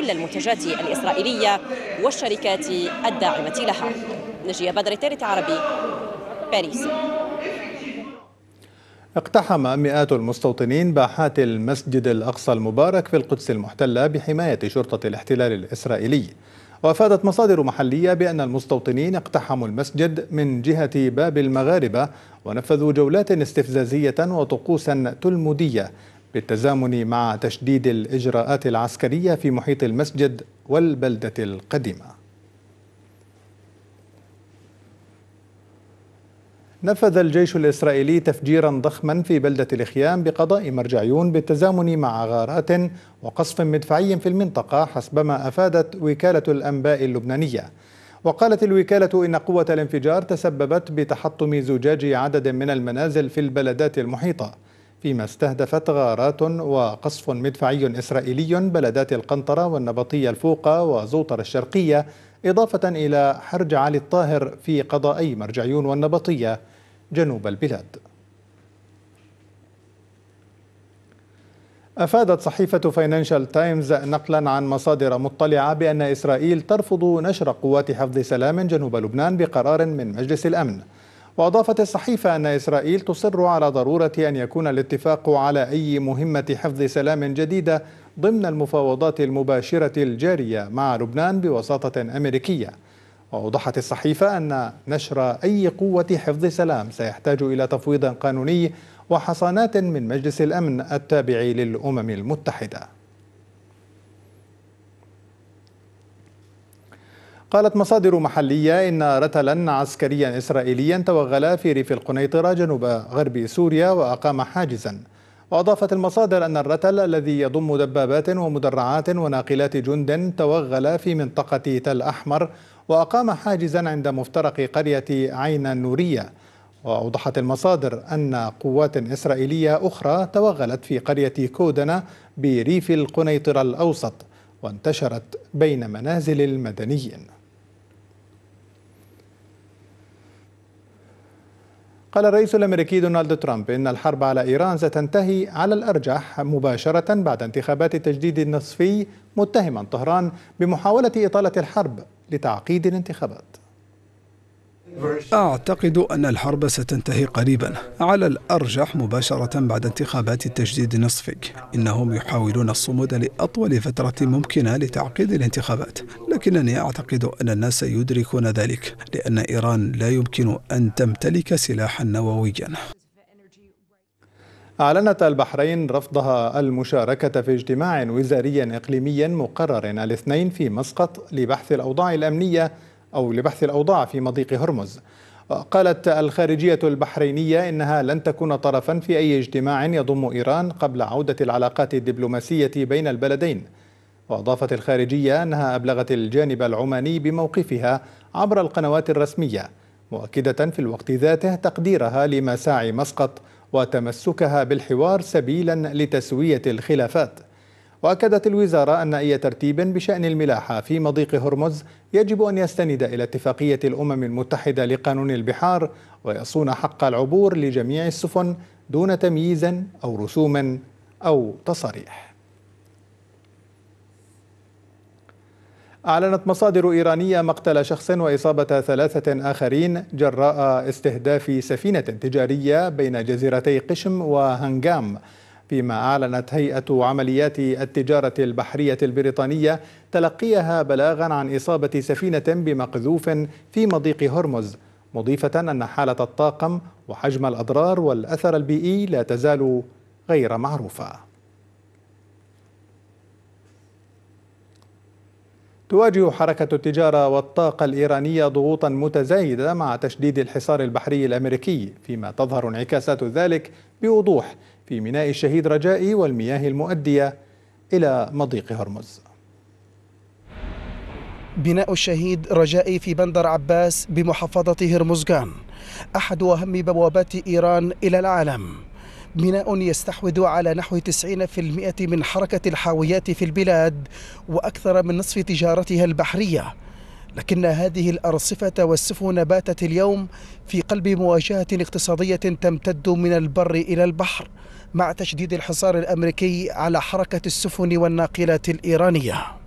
كل المنتجات الإسرائيلية والشركات الداعمة لها. نجية بدر، تالت عربي، باريس. اقتحم مئات المستوطنين باحات المسجد الأقصى المبارك في القدس المحتلة بحماية شرطة الاحتلال الإسرائيلي. وأفادت مصادر محلية بأن المستوطنين اقتحموا المسجد من جهة باب المغاربة ونفذوا جولات استفزازية وطقوسا تلمودية بالتزامن مع تشديد الإجراءات العسكرية في محيط المسجد والبلدة القديمة. نفذ الجيش الإسرائيلي تفجيرا ضخما في بلدة الإخيام بقضاء مرجعيون بالتزامن مع غارات وقصف مدفعي في المنطقة حسبما أفادت وكالة الأنباء اللبنانية. وقالت الوكالة إن قوة الانفجار تسببت بتحطم زجاج عدد من المنازل في البلدات المحيطة، فيما استهدفت غارات وقصف مدفعي إسرائيلي بلدات القنطرة والنبطية الفوقة وزوطر الشرقية، إضافة إلى حرج علي الطاهر في قضائي مرجعيون والنبطية جنوب البلاد. أفادت صحيفة فاينانشال تايمز نقلا عن مصادر مطلعة بأن إسرائيل ترفض نشر قوات حفظ سلام جنوب لبنان بقرار من مجلس الأمن. وأضافت الصحيفة أن إسرائيل تصر على ضرورة أن يكون الاتفاق على أي مهمة حفظ سلام جديدة ضمن المفاوضات المباشرة الجارية مع لبنان بوساطة أمريكية. وأوضحت الصحيفة أن نشر أي قوة حفظ سلام سيحتاج إلى تفويض قانوني وحصانات من مجلس الأمن التابع للأمم المتحدة. قالت مصادر محلية إن رتلا عسكريا إسرائيليا توغل في ريف القنيطرة جنوب غرب سوريا وأقام حاجزا. وأضافت المصادر أن الرتل الذي يضم دبابات ومدرعات وناقلات جند توغل في منطقة تل أحمر وأقام حاجزا عند مفترق قرية عين النورية. وأوضحت المصادر أن قوات إسرائيلية أخرى توغلت في قرية كودنة بريف القنيطرة الأوسط وانتشرت بين منازل المدنيين. قال الرئيس الأمريكي دونالد ترامب إن الحرب على إيران ستنتهي على الأرجح مباشرة بعد انتخابات التجديد النصفي، متهما طهران بمحاولة إطالة الحرب لتعقيد الانتخابات. أعتقد أن الحرب ستنتهي قريبا على الأرجح مباشرة بعد انتخابات التجديد النصفي. إنهم يحاولون الصمود لأطول فترة ممكنة لتعقيد الانتخابات، لكنني أعتقد أن الناس يدركون ذلك، لأن إيران لا يمكن أن تمتلك سلاحا نوويا. أعلنت البحرين رفضها المشاركة في اجتماع وزاري إقليمي مقرر الاثنين في مسقط لبحث الأوضاع الأمنية أو لبحث الأوضاع في مضيق هرمز. قالت الخارجية البحرينية إنها لن تكون طرفا في أي اجتماع يضم إيران قبل عودة العلاقات الدبلوماسية بين البلدين. وأضافت الخارجية أنها أبلغت الجانب العماني بموقفها عبر القنوات الرسمية، مؤكدة في الوقت ذاته تقديرها لمساعي مسقط وتمسكها بالحوار سبيلا لتسوية الخلافات. وأكدت الوزارة أن أي ترتيب بشأن الملاحة في مضيق هرمز يجب أن يستند إلى اتفاقية الأمم المتحدة لقانون البحار ويصون حق العبور لجميع السفن دون تمييز أو رسوم أو تصاريح. أعلنت مصادر إيرانية مقتل شخص وإصابة 3 آخرين جراء استهداف سفينة تجارية بين جزيرتي قشم وهنغام، فيما أعلنت هيئة عمليات التجارة البحرية البريطانية تلقيها بلاغا عن إصابة سفينة بمقذوف في مضيق هرمز، مضيفة أن حالة الطاقم وحجم الأضرار والأثر البيئي لا تزال غير معروفة. تواجه حركة التجارة والطاقة الإيرانية ضغوطا متزايدة مع تشديد الحصار البحري الأمريكي، فيما تظهر انعكاسات ذلك بوضوح في ميناء الشهيد رجائي والمياه المؤدية إلى مضيق هرمز. بناء الشهيد رجائي في بندر عباس بمحافظة هرمزغان أحد أهم بوابات إيران إلى العالم، بناء يستحوذ على نحو 90% من حركة الحاويات في البلاد وأكثر من نصف تجارتها البحرية. لكن هذه الأرصفة والسفن باتت اليوم في قلب مواجهة اقتصادية تمتد من البر إلى البحر، مع تشديد الحصار الأمريكي على حركة السفن والناقلات الإيرانية.